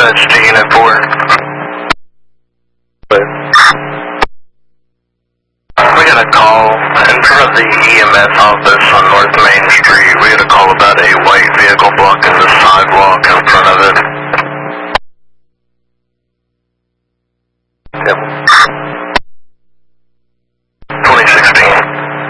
dispatch to Unit 4. We got a call in front of the EMS office on North Main Street. We had a call about a white vehicle blocking the sidewalk in front of it. Yep.